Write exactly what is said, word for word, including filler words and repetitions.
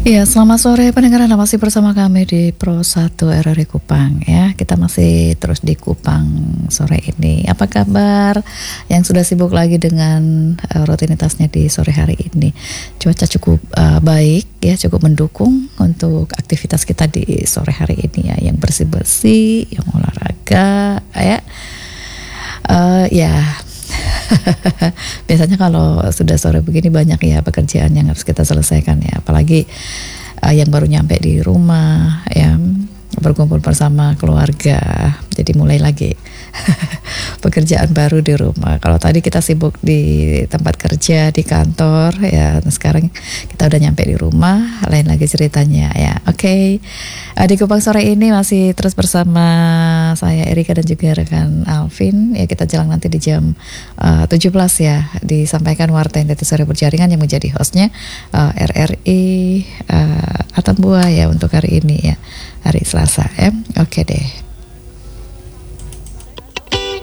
Iya, selamat sore pendengar, Anda masih bersama kami di Pro satu R R I Kupang ya. Kita masih terus di Kupang sore ini. Apa kabar yang sudah sibuk lagi dengan uh, rutinitasnya di sore hari ini? Cuaca cukup uh, baik ya, cukup mendukung untuk aktivitas kita di sore hari ini ya, yang bersih-bersih, yang olahraga ya. Uh, ya biasanya kalau sudah sore begini banyak ya pekerjaan yang harus kita selesaikan ya, apalagi uh, yang baru nyampe di rumah ya, berkumpul bersama keluarga, jadi mulai lagi pekerjaan baru di rumah. Kalau tadi kita sibuk di tempat kerja, di kantor ya, nah sekarang kita udah nyampe di rumah, lain lagi ceritanya ya. Oke, okay. uh, di Kupang sore ini masih terus bersama saya Erika dan juga rekan Alvin ya. Kita jalan nanti di jam uh, tujuh belas ya, disampaikan Warta Identitas Sore Berjaringan yang menjadi hostnya uh, R R I uh, Atambua ya untuk hari ini ya, hari Selasa ya. Oke okay deh.